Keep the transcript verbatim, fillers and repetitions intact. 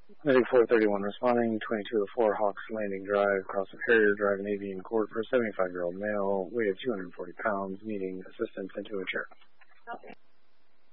Medic four thirty-one responding, twenty-two oh four Hawks Landing Drive, across the Harrier Drive in Avian Court for a seventy-five-year-old male, weight of two hundred forty pounds, needing assistance into a chair. Okay.